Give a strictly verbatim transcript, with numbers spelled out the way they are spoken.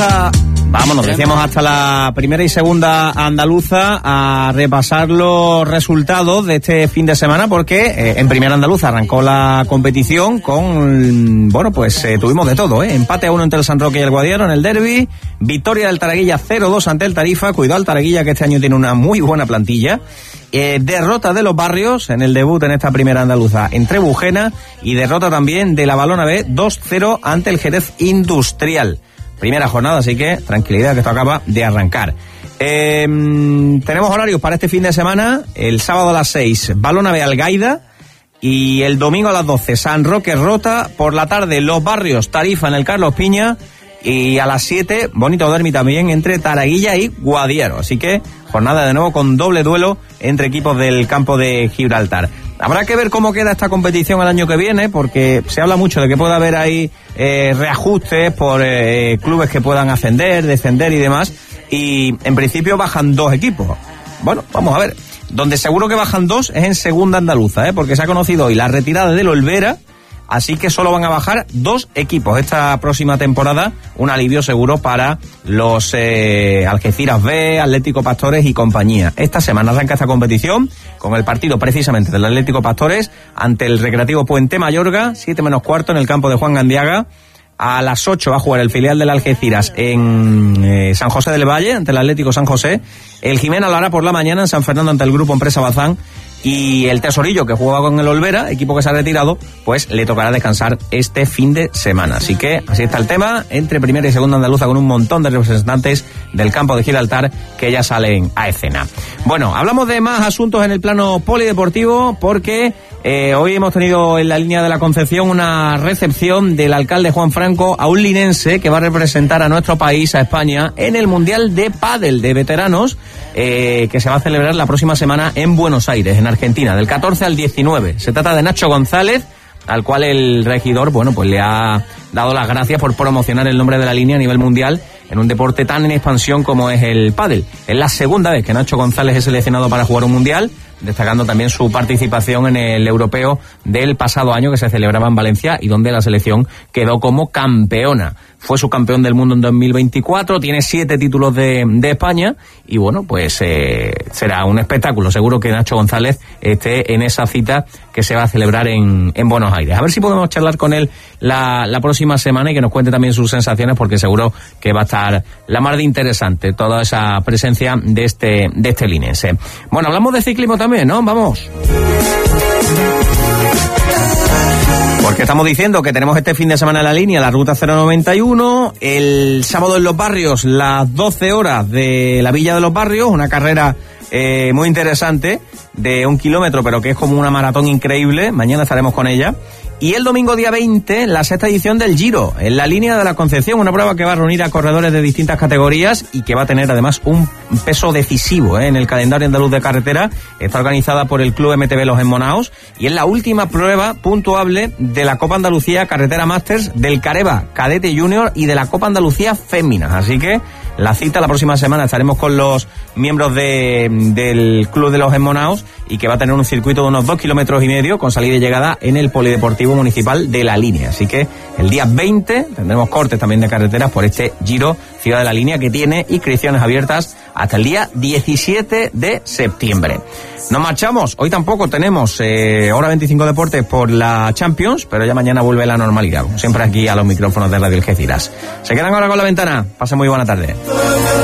Vamos, nos decíamos hasta la primera y segunda andaluza a repasar los resultados de este fin de semana, porque eh, en primera andaluza arrancó la competición con, bueno, pues eh, tuvimos de todo, ¿eh? Empate a uno entre el San Roque y el Guadiaro en el derbi, victoria del Taraguilla cero dos ante el Tarifa, cuidado al Taraguilla que este año tiene una muy buena plantilla, eh, derrota de los Barrios en el debut en esta primera andaluza en Trebujena y derrota también de la Balona B dos cero ante el Jerez Industrial. Primera jornada, así que tranquilidad que esto acaba de arrancar. Eh, tenemos horarios para este fin de semana. El sábado a las seis, Balona B Algaida. Y el domingo a las doce, San Roque Rota. Por la tarde, Los Barrios Tarifa en el Carlos Piña. Y a las siete, bonito derbi también entre Taraguilla y Guadiaro. Así que jornada de nuevo con doble duelo entre equipos del campo de Gibraltar. Habrá que ver cómo queda esta competición el año que viene, porque se habla mucho de que puede haber ahí eh, reajustes por eh, clubes que puedan ascender, descender y demás, y en principio bajan dos equipos. Bueno, vamos a ver. Donde seguro que bajan dos es en segunda andaluza, ¿eh? Porque se ha conocido hoy la retirada del Olvera, así que solo van a bajar dos equipos esta próxima temporada, un alivio seguro para los eh, Algeciras B, Atlético Pastores y compañía. Esta semana arranca esta competición con el partido precisamente del Atlético Pastores ante el Recreativo Puente Mayorga, siete menos cuarto en el campo de Juan Gandiaga. A las ocho va a jugar el filial del Algeciras en eh, San José del Valle ante el Atlético San José. El Jimena lo hará por la mañana en San Fernando ante el Grupo Empresa Bazán. Y el Tesorillo, que jugaba con el Olvera, equipo que se ha retirado, pues le tocará descansar este fin de semana. Así que así está el tema, entre primera y segunda andaluza, con un montón de representantes del campo de Gibraltar que ya salen a escena. Bueno, hablamos de más asuntos en el plano polideportivo, porque eh, hoy hemos tenido en la línea de la Concepción una recepción del alcalde Juan Franco a un linense que va a representar a nuestro país, a España, en el Mundial de Pádel de Veteranos, eh, que se va a celebrar la próxima semana en Buenos Aires, en Argentina, del catorce al diecinueve. Se trata de Nacho González, al cual el regidor, bueno, pues le ha dado las gracias por promocionar el nombre de la línea a nivel mundial en un deporte tan en expansión como es el pádel. Es la segunda vez que Nacho González es seleccionado para jugar un mundial, destacando también su participación en el europeo del pasado año que se celebraba en Valencia y donde la selección quedó como campeona. Fue subcampeón del mundo en dos mil veinticuatro, tiene siete títulos de, de España y bueno, pues eh, será un espectáculo. Seguro que Nacho González esté en esa cita que se va a celebrar en, en Buenos Aires. A ver si podemos charlar con él la, la próxima semana y que nos cuente también sus sensaciones, porque seguro que va a estar la mar de interesante toda esa presencia de este, de este linense. Bueno, hablamos de ciclismo también, ¿no? Vamos. Porque estamos diciendo que tenemos este fin de semana en la línea la Ruta cero noventa y uno, el sábado en Los Barrios, las doce horas de la Villa de los Barrios, una carrera eh, muy interesante de un kilómetro, pero que es como una maratón increíble. Mañana estaremos con ella. Y el domingo día veinte, la sexta edición del Giro, en la línea de la Concepción, una prueba que va a reunir a corredores de distintas categorías y que va a tener además un peso decisivo ¿eh? en el calendario andaluz de carretera. Está organizada por el Club M T B Los Emmonaos y es la última prueba puntuable de la Copa Andalucía Carretera Masters, del Careva Cadete Junior y de la Copa Andalucía Féminas. Así que la cita la próxima semana estaremos con los miembros de, del Club de Los Emmonaos y que va a tener un circuito de unos dos kilómetros y medio con salida y llegada en el Polideportivo Municipal de La Línea. Así que el día veinte tendremos cortes también de carreteras por este Giro Ciudad de La Línea, que tiene inscripciones abiertas hasta el día diecisiete de septiembre. Nos marchamos. Hoy tampoco tenemos eh, Hora veinticinco Deportes por la Champions, pero ya mañana vuelve la normalidad, como siempre aquí a los micrófonos de Radio Algeciras. Se quedan ahora con La Ventana. Pasen muy buena tarde.